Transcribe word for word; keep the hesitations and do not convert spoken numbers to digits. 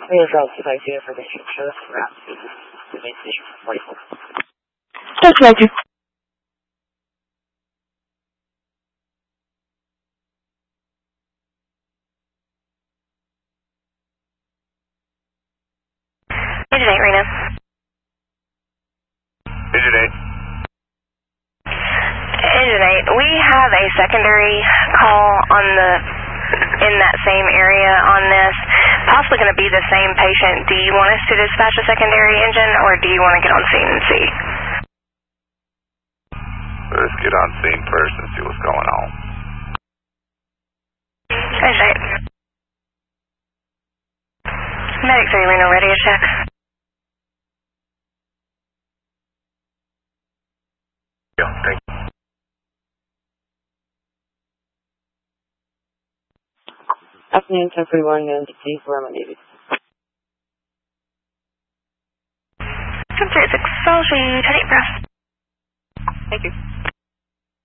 Clear route two five zero for district service route to the main station for forty-four. That's right. Engine eight, Rena. Engine eight. Engine eight, we have a secondary call on the in that same area on this. Possibly going to be the same patient. Do you want us to dispatch a secondary engine, or do you want to get on scene and see? Let's get on scene first and see what's going on. Engine eight. Medic three, Reno, ready to check. Yeah, thank you. Afternoon, ten forty-one, going to see where I'm needed. seven three six, Solgy, take breath. Thank you.